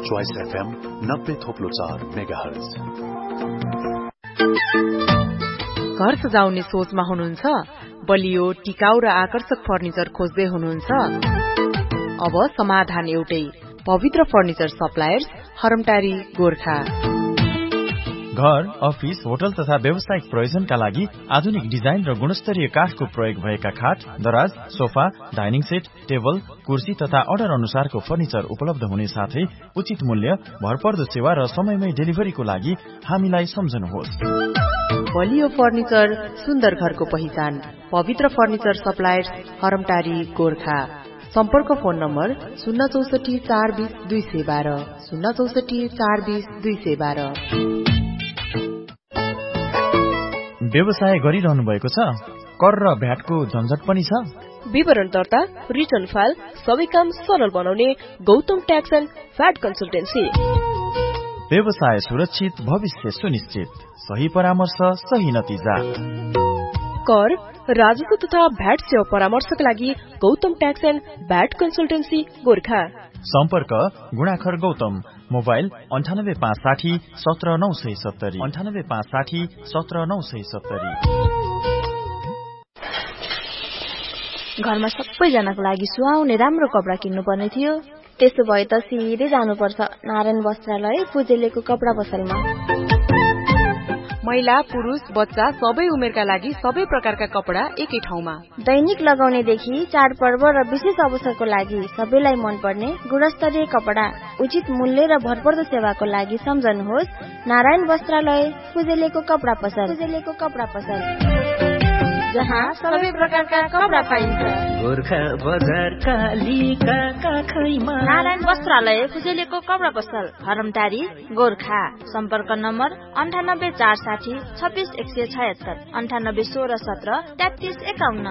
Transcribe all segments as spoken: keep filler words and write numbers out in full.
Choice FM नब्बे थोप्लो चार megahertz. घर सजाउने सोचमा हुनुहुन्छ? बलियो, टिकाउ र आकर्षक फर्निचर खोज्दै हुनुहुन्छ? अब समाधान एउटै, पवित्र फर्निचर सप्लायर्स, हरमटारी, गोर्खा। घर, अफिस, होटल तथा व्यावसायिक प्रयोजनका लागि आधुनिक डिजाइन र गुणस्तरीय काठको प्रयोग भएका खाट, दराज, सोफा, डाइनिङ सेट, टेबल, कुर्सी तथा अर्डर अनुसारको फर्निचर उपलब्ध हुने साथै उचित मूल्य, भरपर्दो सेवा र समयमै डेलिभरीको लागि हामीलाई सम्झनुहोस्। बलियो फर्निचर, सुन्दर घरको पहिचान, पवित्र फर्निचर सप्लायर्स, हरमटारी, गोर्खा। सम्पर्क फोन नम्बर शून्य चौसठी चार बीस दुई सय बाह्र शून्य चौसठी चार बीस दुई सय बाह्र। व्यवसाय गरिरहनु भएको छ? कर र भ्याटको झन्झट पनि छ? विवरण दर्ता, रिटर्न फाइल, सबै काम सरल बनाउने Gautam tax and VAT consultancy. व्यवसाय सुरक्षित, भविष्य सुनिश्चित, सही परामर्श, सही नतिजा। कर, राजस्व तथा भ्याट सेवा परामर्शका लागि Gautam tax and VAT consultancy, Gorkha. सम्पर्क गुणाखर गौतम, मोबाइल अन्ठानब्बे पाँच साठी सत्र नौ सय सत्तरी अन्ठानब्बे पाँच साठी सत्र नौ सय सत्तरी। घरमा सबैजनाको लागि सुहाउने राम्रो कपडा किन्नु पर्ने थियो। त्यसो भए त सिधै जानुपर्छ नारायण वस्त्रालय फुजेलेको कपडा पसलमा। महिला, पुरुष, बच्चा सबै उमेरका लागि सबै प्रकारका कपडा एकै ठाउँमा। दैनिक लगाउनेदेखि चाडपर्व र विशेष अवसरको लागि सबैलाई मनपर्ने गुणस्तरीय कपडा, उचित मूल्य र भरपर्दो सेवाको लागि सम्झनुहोस् नारायण वस्त्रालय फुजेलेको कपडा पसल। फुजेलेको कपडा पसल जहाँ सबै प्रकारका कपडा पाइन्छ। गोर्खा बजार कालीका काखैमा नारायण वस्त्रालय फुजेलेको कपडा पसल, हरमटारी, गोर्खा। सम्पर्क नम्बर अन्ठानब्बे चार साठी छब्बिस एक सय छयत्तर अन्ठानब्बे सोह्र सत्र तेत्तिस एकाउन्न।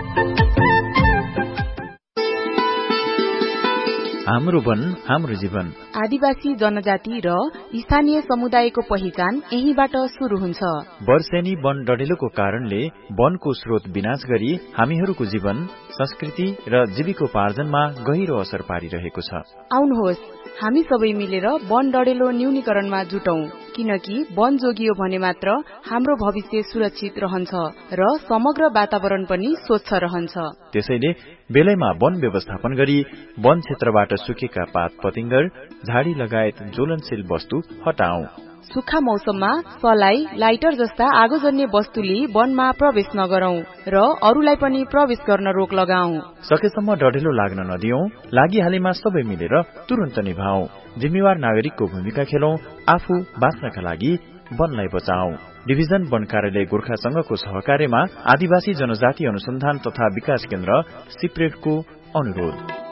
हाम्रो वन हाम्रो जीवन। आदिवासी जनजाति र स्थानीय समुदायको पहिचान यहीबाट शुरू हुन्छ। वर्षेनी वन डढेलोको कारणले वनको स्रोत विनाश गरी हामीहरूको जीवन, संस्कृति र जीविकोपार्जनमा गहिरो असर पारिरहेको छ। आउनुहोस् हामी सबै मिलेर वन डढेलो न्यूनीकरणमा जुटौं, किनकि वन जोगियो भने मात्र हाम्रो भविष्य सुरक्षित रहन्छ र समग्र वातावरण पनि स्वच्छ रहन्छ। त्यसैले बेलैमा वन व्यवस्थापन गरी वन क्षेत्रबाट सुकेका पात पतिङ्गर, झाडी लगायत ज्वलनशील वस्तु हटाऊ। सुक्खा मौसममा सलाई, लाइटर जस्ता आगोजन्य वस्तुले वनमा प्रवेश नगरौं र अरूलाई पनि प्रवेश गर्न रोक लगाऊ। सकेसम्म डढेलो लाग्न नदियौं, लागिहालेमा सबै मिलेर तुरन्त निभाऊ। जिम्मेवार नागरिकको भूमिका खेलौं, आफू बाँच्नका लागि वनलाई बचाऊ। डिभिजन वन कार्यालय गोर्खासँगको सहकार्यमा आदिवासी जनजाति अनुसन्धान तथा विकास केन्द्र सिप्रेडको अनुरोध।